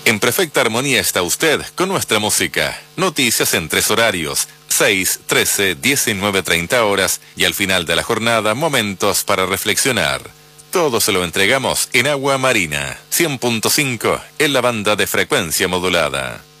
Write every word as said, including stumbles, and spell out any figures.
En perfecta armonía está usted con nuestra música. Noticias en tres horarios, seis, trece, diecinueve, treinta horas y al final de la jornada momentos para reflexionar. Todo se lo entregamos en Agua Marina, cien punto cinco en la banda de frecuencia modulada.